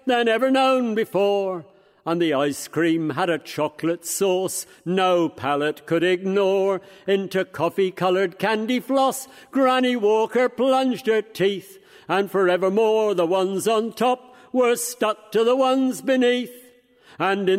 than ever known before. And the ice cream had a chocolate sauce no palate could ignore. Into coffee-coloured candy floss Granny Walker plunged her teeth, and forevermore the ones on top were stuck to the ones beneath. And in